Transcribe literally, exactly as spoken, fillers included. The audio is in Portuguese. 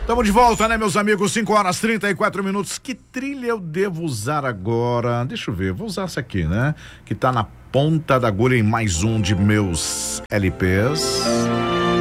Estamos de volta, né, meus amigos? cinco horas e trinta e quatro minutos. Que trilha eu devo usar agora? Deixa eu ver, vou usar essa aqui, né? Que tá na ponta da agulha em mais um de meus L Ps.